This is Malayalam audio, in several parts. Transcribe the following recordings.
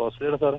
കോസ്റ്റ്ലിയുടെ സാറ്?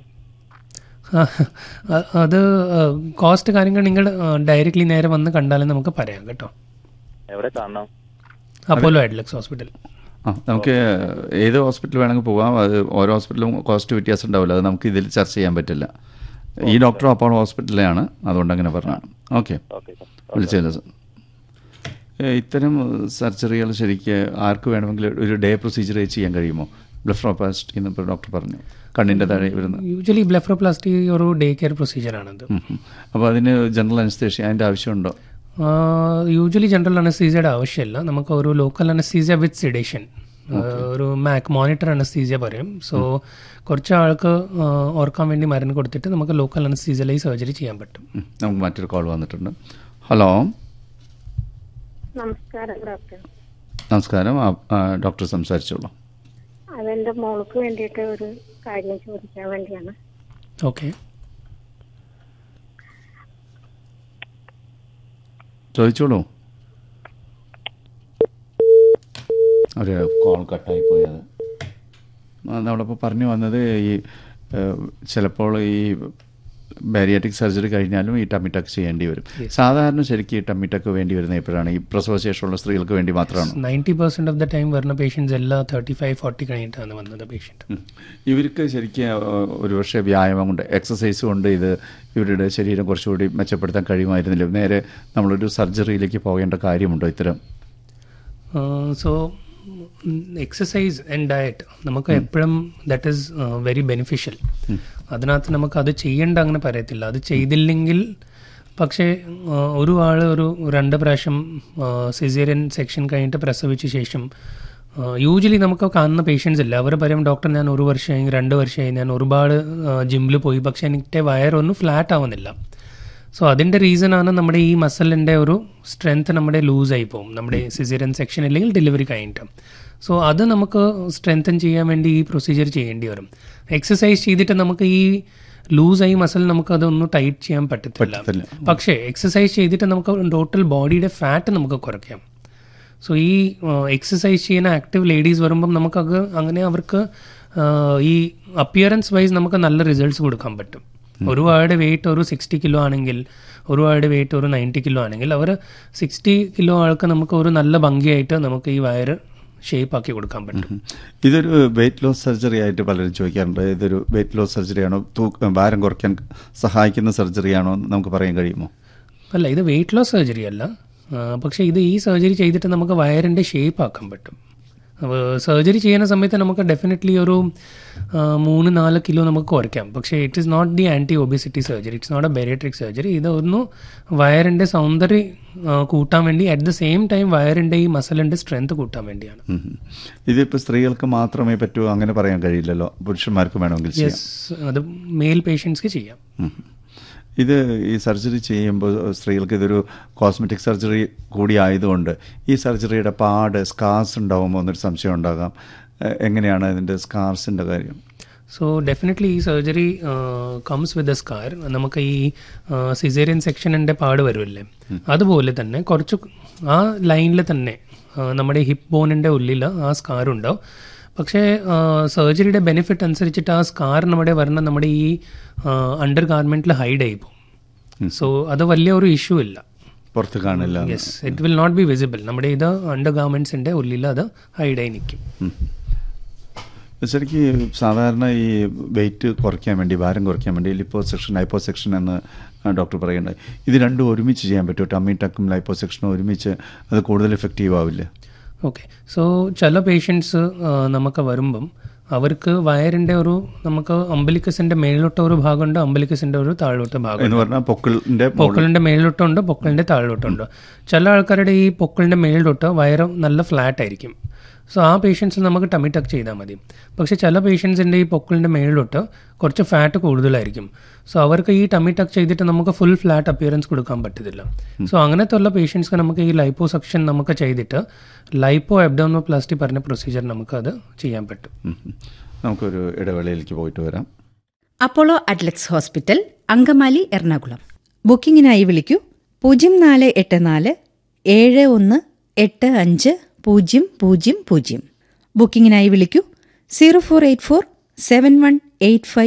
അത് കോസ്റ്റ് കാര്യങ്ങൾ നിങ്ങൾ ഡയറക്റ്റ്ലി നേരെ വന്ന് കണ്ടാലും നമുക്ക് പറയാം കേട്ടോ. എവിടെ കാണണം? അപ്പോലോ അഡ്ലക്സ് ഹോസ്പിറ്റൽ. നമുക്ക് ഏത് ഹോസ്പിറ്റൽ വേണമെങ്കിൽ പോകാം. അത് ഓരോ ഹോസ്പിറ്റലും കോസ്റ്റ് വ്യത്യാസം ഉണ്ടാവില്ല. അത് നമുക്ക് ഇതിൽ ചർച്ച ചെയ്യാൻ പറ്റില്ല. ഈ ഡോക്ടർ അപ്പോളോ ഹോസ്പിറ്റലിലാണ്, അതുകൊണ്ട് അങ്ങനെ പറഞ്ഞാണ്. Okay, വിളിച്ചല്ലോ sir. ഇത്തരം സർജറികൾ ശരിക്ക് ആർക്ക് വേണമെങ്കിലും ഒരു ഡേ പ്രൊസീജിയർ ചെയ്യാൻ കഴിയുമോ? ബ്ലെഫറോപ്ലാസ്റ്റി എന്നിപ്പോൾ ഡോക്ടർ പറഞ്ഞു, കണ്ണിൻ്റെ താഴെ വരുന്നത്. യൂഷ്വലി ബ്ലെഫറോപ്ലാസ്റ്റി ഒരു ഡേ കെയർ പ്രൊസീജിയറാണത്. അപ്പോൾ അതിന് ജനറൽ അനസ്തേഷ്യ അതിൻ്റെ ആവശ്യമുണ്ടോ? യൂഷ്വലി ജനറൽ അനസ്തീസിയയുടെ ആവശ്യമില്ല. നമുക്ക് ഒരു ലോക്കൽ അനസ്തീസിയ വിത്ത് സെഡേഷൻ, ഒരു മോണിറ്റർ അനസ്തീസിയ പറയും. സോ കുറച്ച് ആൾക്ക് ഓർക്കാൻ വേണ്ടി മരുന്ന് കൊടുത്തിട്ട് നമുക്ക് ലോക്കൽ അനസ്തീസിയയിൽ സർജറി ചെയ്യാൻ പറ്റും. നമുക്ക് മറ്റൊരു കോൾ വന്നിട്ടുണ്ട്. ഹലോ, നമസ്കാരം ഡോക്ടർ. നമസ്കാരം, ഡോക്ടർ സംസാരിച്ചോളൂ. അതെന്റെ മോൾക്ക് വേണ്ടിയിട്ട് ഒരു കാര്യം ചോദിക്കാൻ വേണ്ടിയാണ്. ഓക്കെ, ചോദിച്ചോളൂ. ഒരു കോൾ കട്ടായി പോയത്. നമ്മളിപ്പോൾ പറഞ്ഞു വന്നത് ഈ ചിലപ്പോൾ ഈ ബാരിയാട്രിക് സർജറി കഴിഞ്ഞാലും ഈ ടമ്മി ടക്ക് ചെയ്യേണ്ടി വരും. സാധാരണ ശരിക്കും ഈ ടമ്മി ടക്ക് വേണ്ടി വരുന്നത് എപ്പോഴാണ്? ഈ പ്രസവശേഷമുള്ള സ്ത്രീകൾക്ക് വേണ്ടി മാത്രമാണ്. 90% ഓഫ് ദ ടൈം വരുന്ന പേഷ്യൻസ് എല്ലാം 35-40 കഴിഞ്ഞിട്ടാണ് വന്നത് പേഷ്യൻറ്റ്. ഇവർക്ക് ശരിക്കും ഒരുപക്ഷെ വ്യായാമം കൊണ്ട്, എക്സസൈസ് കൊണ്ട് ഇത് ഇവരുടെ ശരീരം കുറച്ചുകൂടി മെച്ചപ്പെടുത്താൻ കഴിയുമായിരുന്നില്ല. നേരെ നമ്മളൊരു സർജറിയിലേക്ക് പോകേണ്ട കാര്യമുണ്ടോ ഇത്തരം? സോ എക്സസൈസ് ആൻഡ് ഡയറ്റ് നമുക്ക് എപ്പോഴും ദാറ്റ് ഈസ് വെരി ബെനിഫിഷ്യൽ. അതിനകത്ത് നമുക്ക് അത് ചെയ്യേണ്ട അങ്ങനെ പറയത്തില്ല. അത് ചെയ്തില്ലെങ്കിൽ പക്ഷേ ഒരു ആൾ ഒരു 2 പ്രാവശ്യം സിസേറിയൻ സെക്ഷൻ കഴിഞ്ഞിട്ട് പ്രസവിച്ച ശേഷം യൂഷ്വലി നമുക്ക് കാണുന്ന പേഷ്യൻസ് ഇല്ല. അവർ പറയും, ഡോക്ടർ ഞാൻ 1 വർഷമായി 2 വർഷമായി ഞാൻ ഒരുപാട് ജിമ്മിൽ പോയി, പക്ഷേ എനിക്ക് വയറൊന്നും ഫ്ലാറ്റ് ആവുന്നില്ല. സോ അതിൻ്റെ റീസണാണ് നമ്മുടെ ഈ മസിലിൻ്റെ ഒരു സ്ട്രെങ്ത് നമ്മുടെ ലൂസായി പോകും, നമ്മുടെ സിസേറിയൻ സെക്ഷൻ അല്ലെങ്കിൽ ഡെലിവറി കഴിഞ്ഞിട്ട്. സോ അത് നമുക്ക് സ്ട്രെങ്തൻ ചെയ്യാൻ വേണ്ടി ഈ പ്രൊസീജിയർ ചെയ്യേണ്ടി വരും. എക്സസൈസ് ചെയ്തിട്ട് നമുക്ക് ഈ ലൂസായി മസിൽ നമുക്ക് അതൊന്നും ടൈറ്റ് ചെയ്യാൻ പറ്റത്തില്ല. പക്ഷേ എക്സസൈസ് ചെയ്തിട്ട് നമുക്ക് ടോട്ടൽ ബോഡിയുടെ ഫാറ്റ് നമുക്ക് കുറയ്ക്കാം. സോ ഈ എക്സസൈസ് ചെയ്യുന്ന ആക്റ്റീവ് ലേഡീസ് വരുമ്പം നമുക്കത് അങ്ങനെ അവർക്ക് ഈ അപ്പിയറൻസ് വൈസ് നമുക്ക് നല്ല റിസൾട്ട്സ് കൊടുക്കാൻ പറ്റും. ഒരുപാട് വെയിറ്റ് ഒരു 60 കിലോ ആണെങ്കിൽ, ഒരുപാട് വെയിറ്റ് ഒരു 90 കിലോ ആണെങ്കിൽ, അവർ 60 കിലോ ആൾക്ക് നമുക്ക് ഒരു നല്ല ഭംഗിയായിട്ട് നമുക്ക് ഈ വയറ് ഷേപ്പ് ആക്കി കൊടുക്കാൻ പറ്റും. ഇതൊരു വെയിറ്റ് ലോസ് സർജറി ആയിട്ട് പലരും ചോദിക്കാറുണ്ട്. ഇതൊരു വെയിറ്റ് ലോസ് സർജറിയാണോ, ഭാരം കുറയ്ക്കാൻ സഹായിക്കുന്ന സർജറിയാണോ നമുക്ക് പറയാൻ കഴിയുമോ? അല്ല, ഇത് വെയിറ്റ് ലോസ് സർജറി അല്ല. പക്ഷേ ഇത് ഈ സർജറി ചെയ്തിട്ട് നമുക്ക് വയറിൻ്റെ ഷേപ്പ് ആക്കാൻ പറ്റും. സർജറി ചെയ്യുന്ന സമയത്ത് നമുക്ക് ഡെഫിനറ്റ്ലി ഒരു 3-4 കിലോ നമുക്ക് കുറയ്ക്കാം. പക്ഷേ it is not the anti obesity surgery, it's not A bariatric surgery. ഇതൊന്ന് വയറിൻ്റെ സൗന്ദര്യം കൂട്ടാൻ വേണ്ടി, അറ്റ് ദ സെയിം ടൈം വയറിൻ്റെ ഈ മസിലിൻ്റെ സ്ട്രെങ്ത് കൂട്ടാൻ വേണ്ടിയാണ്. ഇതിപ്പോൾ സ്ത്രീകൾക്ക് മാത്രമേ പറ്റൂ അങ്ങനെ പറയാൻ കഴിയില്ലല്ലോ, പുരുഷന്മാർക്ക് വേണമെങ്കിൽ ചെയ്യാം. അത് മെയിൽ പേഷ്യൻസ്ക്ക് ചെയ്യാം. ഇത് ഈ സർജറി ചെയ്യുമ്പോൾ സ്ത്രീകൾക്ക് ഇതൊരു കോസ്മെറ്റിക് സർജറി കൂടി ആയതുകൊണ്ട് ഈ സർജറിയുടെ സ്കാർസ് ഉണ്ടാകുമോ എന്നൊരു സംശയം ഉണ്ടാകാം. എങ്ങനെയാണ് ഇതിൻ്റെ സ്കാർസിൻ്റെ കാര്യം? സോ ഡെഫിനറ്റ്ലി ഈ surgery comes with a scar. നമുക്ക് ഈ സിസേറിയൻ സെക്ഷനിൻ്റെ പാട് വരുമല്ലേ, അതുപോലെ തന്നെ കുറച്ച് ആ ലൈനിൽ തന്നെ നമ്മുടെ ഹിപ്പ് ബോണിൻ്റെ ഉള്ളിൽ ആ സ്കാറുണ്ടാവും. പക്ഷേ സർജറിയുടെ ബെനിഫിറ്റ് അനുസരിച്ചിട്ട് ആ സ്കാർ നമ്മുടെ ഈ അണ്ടർ ഗാർമെൻറ്റിൽ ഹൈഡ് ആയി പോകും. സോ അത് വലിയ ഒരു ഇഷ്യൂ ഇല്ല, പുറത്ത് കാണില്ല. Yes, it will not be visible. നമ്മുടെ ഇത് അണ്ടർ ഗാർമെൻറ്റ്സിൻ്റെ ഉള്ളിൽ അത് ഹൈഡായി നിൽക്കും. ശരിക്കും സാധാരണ ഈ വെയിറ്റ് കുറയ്ക്കാൻ വേണ്ടി, ഭാരം കുറയ്ക്കാൻ വേണ്ടി ലിപ്പോസെക്ഷൻ, ലൈപ്പോസെക്ഷൻ എന്ന് ഡോക്ടർ പറയുന്നുണ്ട്. ഇത് രണ്ടും ഒരുമിച്ച് ചെയ്യാൻ പറ്റുമോ? ടമ്മി ടക്കും ലൈപ്പോസെക്ഷനും ഒരുമിച്ച് അത് കൂടുതൽ എഫക്റ്റീവ് ആവില്ലേ? ഓക്കെ, സോ ചില പേഷ്യൻസ് നമുക്ക് വരുമ്പം അവർക്ക് വയറിൻ്റെ ഒരു നമുക്ക് അംബലിക്കസിൻ്റെ മേളിലോട്ട് ഒരു ഭാഗമുണ്ട്, അംബലിക്കസിൻ്റെ ഒരു താഴോട്ട് ഭാഗം എന്ന് പറഞ്ഞാൽ പൊക്കിളിൻ്റെ മേളിലോട്ടുണ്ട്, പൊക്കിളിൻ്റെ താഴോട്ടുണ്ട്. ചില ആൾക്കാരുടെ ഈ പൊക്കിളിൻ്റെ മേളിലോട്ട് വയറ് നല്ല ഫ്ലാറ്റ് ആയിരിക്കും. സോ ആ പേഷ്യൻസിൽ നമുക്ക് ടമ്മി ടക്ക് ചെയ്താൽ മതി. പക്ഷേ ചില പേഷ്യൻസിൻ്റെ ഈ പൊക്കിളിൻ്റെ മേളിലോട്ട് കുറച്ച് ഫാറ്റ് കൂടുതലായിരിക്കും. സോ അവർക്ക് ഈ ടമ്മി ടക്ക് ചെയ്തിട്ട് നമുക്ക് ഫുൾ ഫ്ലാറ്റ് അപ്പിയറൻസ് കൊടുക്കാൻ പറ്റത്തില്ല. സോ അങ്ങനത്തെ ഉള്ള പേഷ്യൻസ്ക്ക് നമുക്ക് ഈ ലൈപ്പോസക്ഷൻ നമുക്ക് ചെയ്തിട്ട് ലൈപ്പോ അബ്ഡോമിനോപ്ലാസ്റ്റി പറഞ്ഞ പ്രൊസീജിയർ നമുക്കത് ചെയ്യാൻ പറ്റും. നമുക്കൊരു ഇടവേളയിലേക്ക് പോയിട്ട് വരാം. Apollo Adlux hospital, Angamaly, Ernakulam. ബുക്കിങ്ങിനായി വിളിക്കൂ 0484 718500. ബുക്കിങ്ങിനായി വിളിക്കൂ 0484 7185